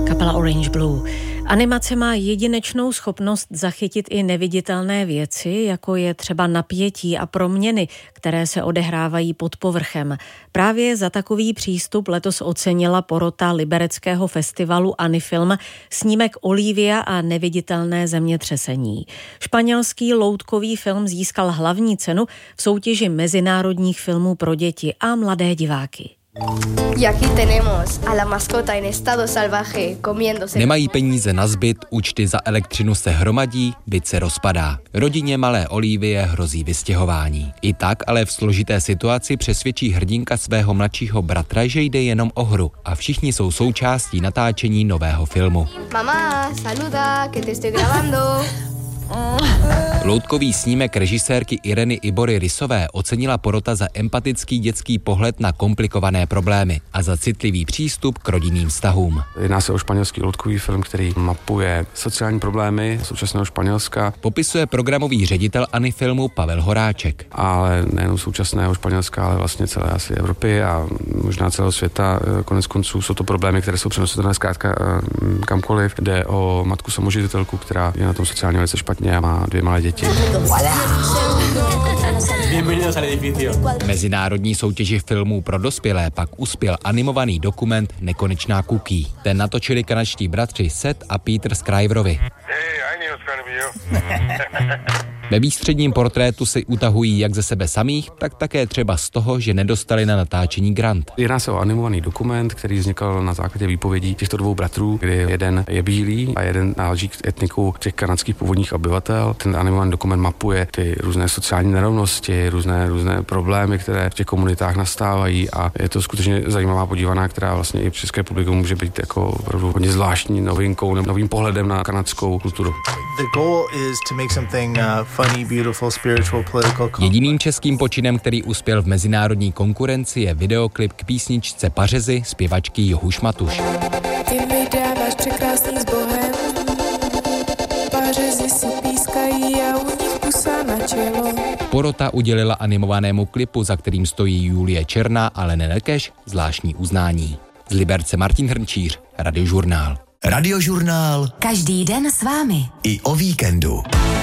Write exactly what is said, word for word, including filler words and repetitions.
Kapela Orange Blue. Animace má jedinečnou schopnost zachytit i neviditelné věci, jako je třeba napětí a proměny, které se odehrávají pod povrchem. Právě za takový přístup letos ocenila porota libereckého festivalu Anifilm snímek Olivia a neviditelné zemětřesení. Španělský loutkový film získal hlavní cenu v soutěži mezinárodních filmů pro děti a mladé diváky. Nemají peníze na zbyt, účty za elektřinu se hromadí, byt se rozpadá. Rodině malé Olivie hrozí vystěhování. I tak ale v složité situaci přesvědčí hrdinka svého mladšího bratra, že jde jenom o hru a všichni jsou součástí natáčení nového filmu. Mamá, saluda, que te estoy grabando. Loutkový snímek režisérky Ireny Ibory Rysové ocenila porota za empatický dětský pohled na komplikované problémy a za citlivý přístup k rodinným vztahům. Jedná se o španělský loutkový film, který mapuje sociální problémy současného Španělska. Popisuje programový ředitel Anifilmu Pavel Horáček. Ale nejen současného Španělska, ale vlastně celé asi Evropy a možná celého světa. Konec konců jsou to problémy, které jsou přenositelné zkrátka kamkoliv. Jde o matku samoživitelku, která je na tom sociálně velice špatně a má dvě malé děti. Mezinárodní soutěži filmů pro dospělé pak uspěl animovaný dokument Nekonečná cookie. Ten natočili kanadští bratři Seth a Peter Scriverovi. Ve výstředním portrétu si utahují jak ze sebe samých, tak také třeba z toho, že nedostali na natáčení grant. Jedná se o animovaný dokument, který vznikl na základě výpovědí těchto dvou bratrů, kdy jeden je bílý a jeden náleží k etniku těch kanadských původních obyvatel. Ten animovaný dokument mapuje ty různé sociální nerovnosti, různé různé problémy, které v těch komunitách nastávají a je to skutečně zajímavá podívaná, která vlastně i v České republice může být jako opravdu hodně zvláštní novinkou, novým pohledem na kanadskou kulturu. Jediným českým počinem, který uspěl v mezinárodní konkurenci, je videoklip k písničce Pařezy zpěvačky Juhuš Matuš. Ty mi dáváš překrásný s Bohem, Pařezy si pískají a u nich pusa na čelo. Porota udělila animovanému klipu, za kterým stojí Julie Černá a Lene Lekeš, zvláštní uznání. Z Liberce Martin Hrnčíř, Radiožurnál. Radiožurnál. Každý den s vámi. I o víkendu.